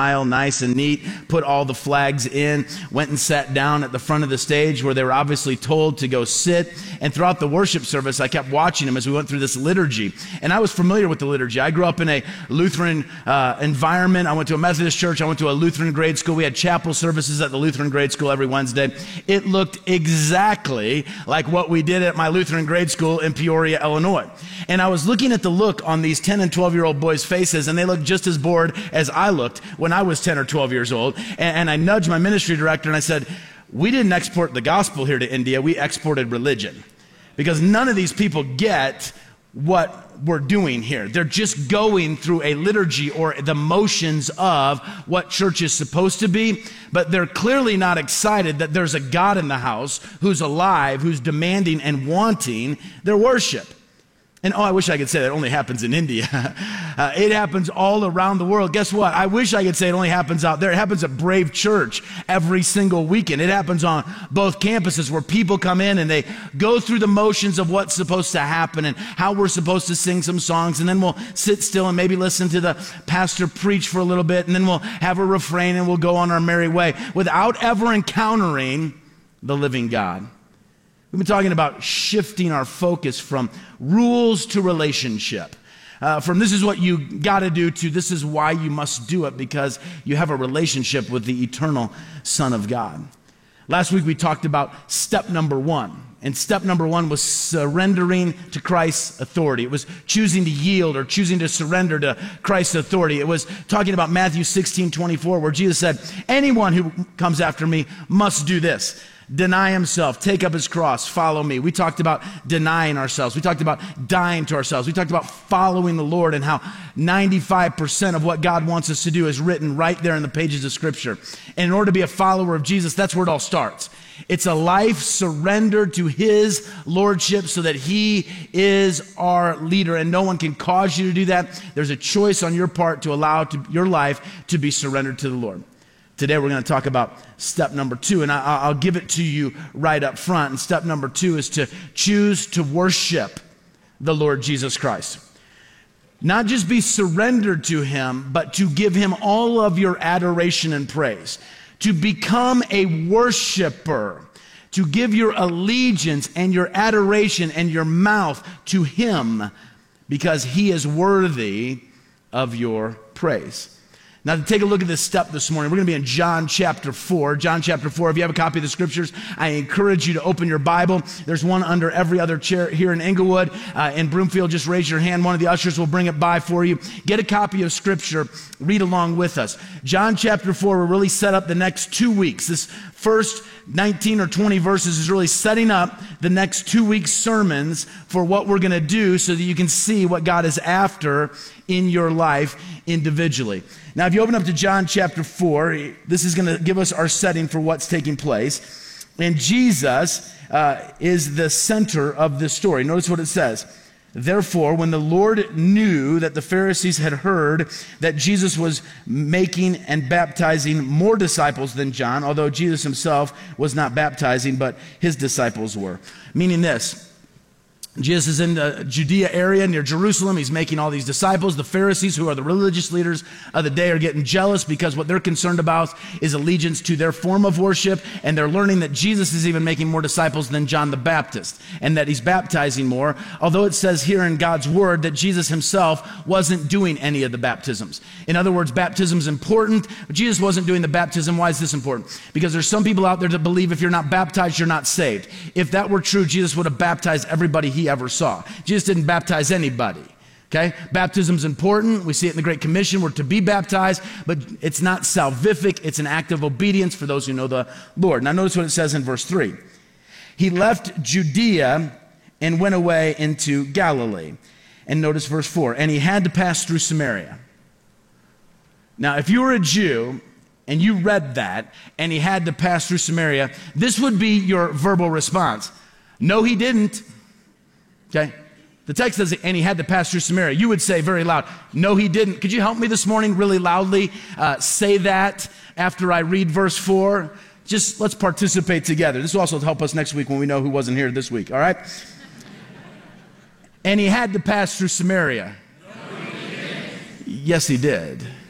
aisle, nice and neat, put all the flags in, went and sat down at the front of the stage where they were obviously told to go sit. And throughout the worship service, I kept watching them as we went through this liturgy. And I was familiar with the liturgy. I grew up in a Lutheran environment. I went to a Methodist church. I went to a Lutheran grade school. We had chapel services at the Lutheran grade school every Wednesday. It looked exactly like what we did at my Lutheran grade school in Peoria, Illinois. And I was looking at the look on these 10 and 12-year-old boys' faces, and they looked just as bored as I looked when I was 10 or 12 years old. And I nudged my ministry director and I said, we didn't export the gospel here to India, we exported religion. Because none of these people get what we're doing here. They're just going through a liturgy or the motions of what church is supposed to be, but they're clearly not excited that there's a God in the house who's alive, who's demanding and wanting their worship. And I wish I could say that only happens in India. It happens all around the world. Guess what? I wish I could say it only happens out there. It happens at Brave Church every single weekend. It happens on both campuses where people come in and they go through the motions of what's supposed to happen and how we're supposed to sing some songs. And then we'll sit still and maybe listen to the pastor preach for a little bit. And then we'll have a refrain and we'll go on our merry way without ever encountering the living God. We've been talking about shifting our focus from rules to relationship. From this is what you got to do to this is why you must do it, because you have a relationship with the eternal Son of God. Last week we talked about step number 1. And step number 1 was surrendering to Christ's authority. It was choosing to yield or choosing to surrender to Christ's authority. It was talking about Matthew 16:24, where Jesus said, anyone who comes after me must do this. Deny himself, take up his cross, follow me. We talked about denying ourselves. We talked about dying to ourselves. We talked about following the Lord and how 95% of what God wants us to do is written right there in the pages of Scripture. And in order to be a follower of Jesus, that's where it all starts. It's a life surrendered to his lordship so that he is our leader, and no one can cause you to do that. There's a choice on your part to allow your life to be surrendered to the Lord. Today we're going to talk about step number 2, and I'll give it to you right up front. And step number 2 is to choose to worship the Lord Jesus Christ. Not just be surrendered to him, but to give him all of your adoration and praise. To become a worshiper, to give your allegiance and your adoration and your mouth to him, because he is worthy of your praise. Now, to take a look at this step this morning, we're going to be in John chapter 4. John chapter 4, if you have a copy of the Scriptures, I encourage you to open your Bible. There's one under every other chair here in Englewood. In Broomfield, just raise your hand. One of the ushers will bring it by for you. Get a copy of Scripture. Read along with us. John chapter 4 will really set up the next 2 weeks. This first 19 or 20 verses is really setting up the next 2 weeks' sermons for what we're going to do so that you can see what God is after in your life individually. Now, if you open up to John chapter 4, this is going to give us our setting for what's taking place. And Jesus is the center of this story. Notice what it says. Therefore, when the Lord knew that the Pharisees had heard that Jesus was making and baptizing more disciples than John, although Jesus himself was not baptizing, but his disciples were. Meaning this. Jesus is in the Judea area near Jerusalem. He's making all these disciples. The Pharisees, who are the religious leaders of the day, are getting jealous because what they're concerned about is allegiance to their form of worship, and they're learning that Jesus is even making more disciples than John the Baptist, and that he's baptizing more, although it says here in God's word that Jesus himself wasn't doing any of the baptisms. In other words, baptism is important, but Jesus wasn't doing the baptism. Why is this important? Because there's some people out there that believe if you're not baptized, you're not saved. If that were true, Jesus would have baptized everybody he ever saw. Jesus didn't baptize anybody. Okay? Baptism's important. We see it in the Great Commission. We're to be baptized, but it's not salvific. It's an act of obedience for those who know the Lord. Now notice what it says in verse 3. He left Judea and went away into Galilee. And notice verse 4. And he had to pass through Samaria. Now, if you were a Jew and you read that, and he had to pass through Samaria, this would be your verbal response. No, he didn't. Okay? The text says, and he had to pass through Samaria. You would say very loud, no, he didn't. Could you help me this morning really loudly say that after I read verse 4? Just let's participate together. This will also help us next week when we know who wasn't here this week, all right? And he had to pass through Samaria. No, he didn't. Yes, he did.